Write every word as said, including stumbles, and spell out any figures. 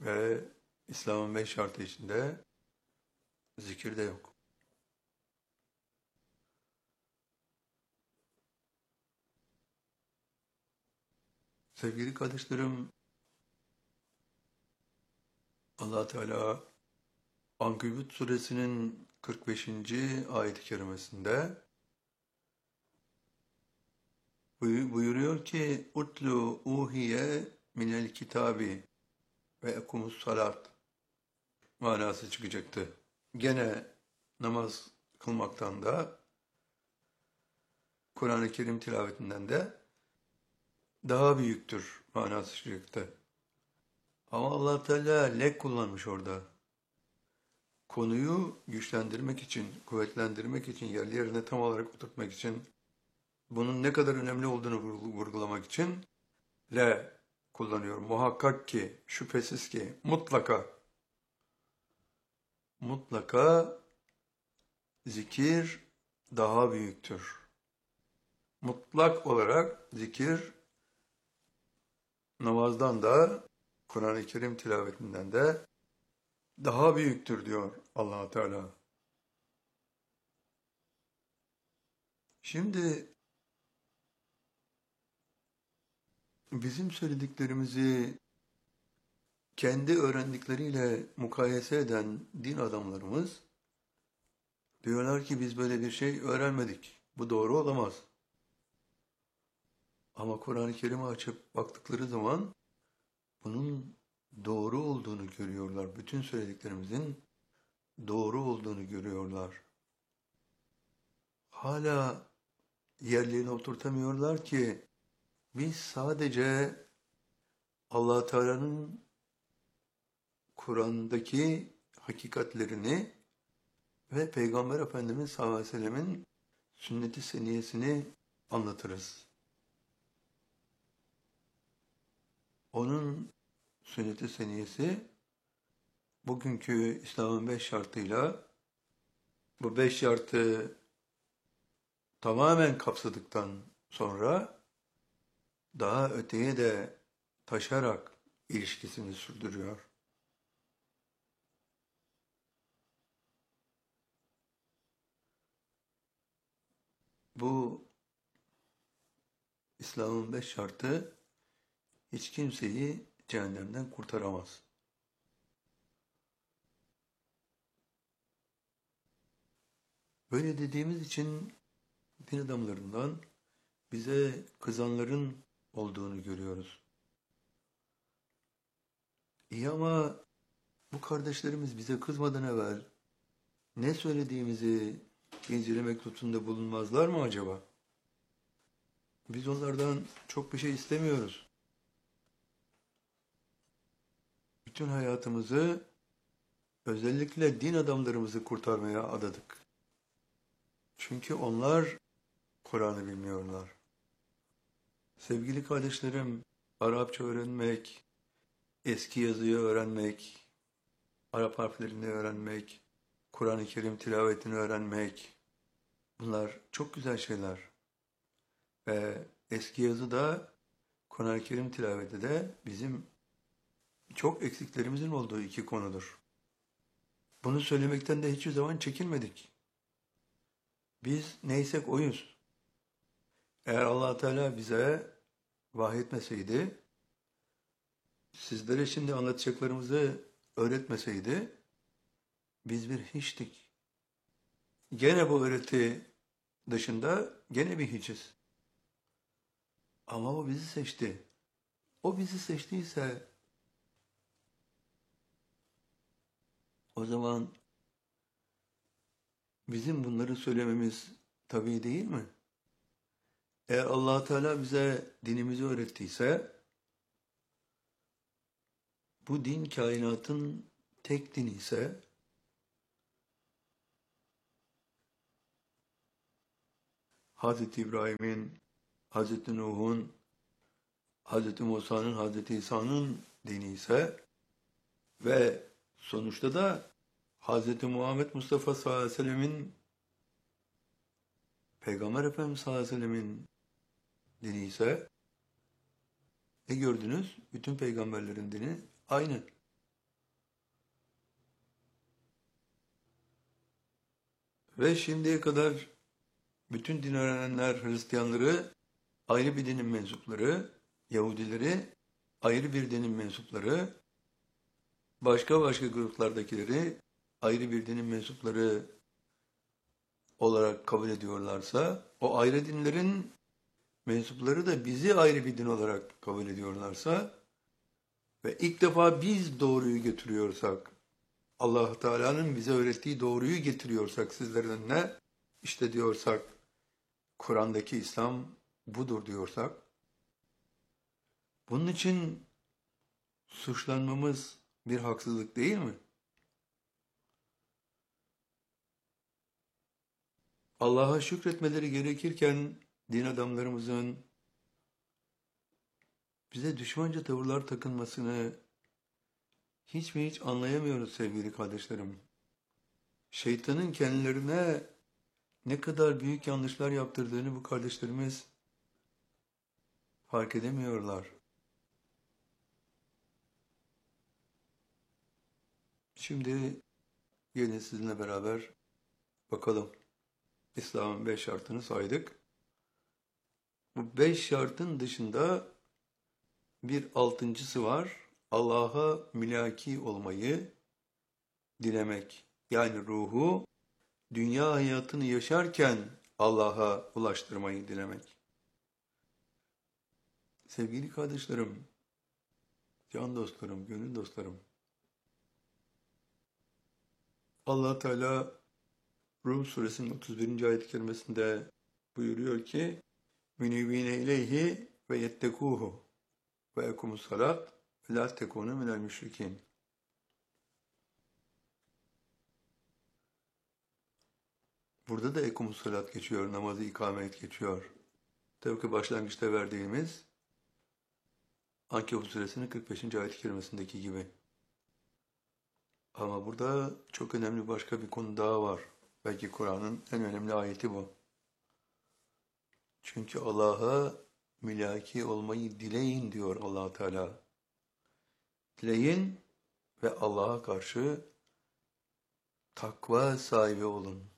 Ve İslam'ın beş şartı içinde zikir de yok. Sevgili kardeşlerim, Allah Teala Ankebut suresinin kırk beşinci ayet-i kerimesinde buyuruyor ki utlu uhiye minel kitabi ve ekumus salat manası çıkacaktı. Gene namaz kılmaktan da Kur'an-ı Kerim tilavetinden de daha büyüktür manası çıkacaktı. Ama Allah Teala lek kullanmış orada. Konuyu güçlendirmek için, kuvvetlendirmek için, yerli yerine tam olarak oturtmak için, bunun ne kadar önemli olduğunu vurgulamak için le kullanıyor. Muhakkak ki, şüphesiz ki, mutlaka, mutlaka zikir daha büyüktür. Mutlak olarak zikir namazdan da, Kur'an-ı Kerim tilavetinden de daha büyüktür diyor Allah Teala. Şimdi bizim söylediklerimizi kendi öğrendikleriyle mukayese eden din adamlarımız diyorlar ki biz böyle bir şey öğrenmedik. Bu doğru olamaz. Ama Kur'an-ı Kerim'i açıp baktıkları zaman bunun doğru olduğunu görüyorlar. Bütün söylediklerimizin doğru olduğunu görüyorlar. Hala yerlerine oturtamıyorlar ki biz sadece Allah Teala'nın Kur'an'daki hakikatlerini ve Peygamber Efendimiz sallallahu aleyhi ve sellemin sünnet-i seniyesini anlatırız. Onun sünnet-i seniyesi bugünkü İslam'ın beş şartıyla bu beş şartı tamamen kapsadıktan sonra daha öteye de taşarak ilişkisini sürdürüyor. Bu İslam'ın beş şartı hiç kimseyi cehennemden kurtaramaz. Böyle dediğimiz için din adamlarından bize kızanların olduğunu görüyoruz. İyi ama bu kardeşlerimiz bize kızmadan evvel ne söylediğimizi incelemek lütfunda bulunmazlar mı acaba? Biz onlardan çok bir şey istemiyoruz. Bütün hayatımızı özellikle din adamlarımızı kurtarmaya adadık. Çünkü onlar Kur'an'ı bilmiyorlar. Sevgili kardeşlerim, Arapça öğrenmek, eski yazıyı öğrenmek, Arap harflerini öğrenmek, Kur'an-ı Kerim tilavetini öğrenmek, bunlar çok güzel şeyler. Ve eski yazı da, Kur'an-ı Kerim tilaveti de bizim çok eksiklerimizin olduğu iki konudur. Bunu söylemekten de hiçbir zaman çekinmedik. Biz neysek oyuz. Eğer Allah Teala bize vahyetmeseydi, sizlere şimdi anlatacaklarımızı öğretmeseydi, biz bir hiçtik. Gene bu öğreti dışında gene bir hiçiz. Ama o bizi seçti. O bizi seçtiyse o zaman bizim bunları söylememiz tabii değil mi? Eğer Allah Teala bize dinimizi öğrettiyse bu din kainatın tek dini ise Hazreti İbrahim'in, Hazreti Nuh'un, Hazreti Musa'nın, Hazreti İsa'nın dini ise ve sonuçta da Hazreti Muhammed Mustafa sallallahu aleyhi ve sellemin, Peygamber Efendimiz sallallahu aleyhi ve sellemin dini ise, e gördünüz, bütün peygamberlerin dini aynı. Ve şimdiye kadar bütün din öğrenenler Hristiyanları ayrı bir dinin mensupları, Yahudileri ayrı bir dinin mensupları, başka başka gruplardakileri ayrı bir dinin mensupları olarak kabul ediyorlarsa, o ayrı dinlerin mensupları da bizi ayrı bir din olarak kabul ediyorlarsa ve ilk defa biz doğruyu getiriyorsak, Allah Teala'nın bize öğrettiği doğruyu getiriyorsak sizlerin ne? İşte diyorsak, Kur'an'daki İslam budur diyorsak, bunun için suçlanmamız bir haksızlık değil mi? Allah'a şükretmeleri gerekirken din adamlarımızın bize düşmanca tavırlar takınmasını hiç mi hiç anlayamıyoruz sevgili kardeşlerim. Şeytanın kendilerine ne kadar büyük yanlışlar yaptırdığını bu kardeşlerimiz fark edemiyorlar. Şimdi gelin sizinle beraber bakalım. İslam'ın beş şartını saydık. Bu beş şartın dışında bir altıncısı var. Allah'a mülaki olmayı dilemek. Yani ruhu dünya hayatını yaşarken Allah'a ulaştırmayı dilemek. Sevgili kardeşlerim, can dostlarım, gönül dostlarım. Allah Teala Rum suresinin otuz birinci ayet-i kerimesinde buyuruyor ki münibine ileyhi ve yettekuhu ve ekumus salat ve la tekunu minel müşrikin. Burada da ekumus salat geçiyor, namazı ikame et geçiyor. Tabii ki başlangıçta verdiğimiz Ankebut suresinin kırk beşinci ayet-i kerimesindeki gibi. Ama burada çok önemli başka bir konu daha var. Belki Kur'an'ın en önemli ayeti bu. Çünkü Allah'a mülaki olmayı dileyin diyor Allah Teala. Dileyin ve Allah'a karşı takva sahibi olun.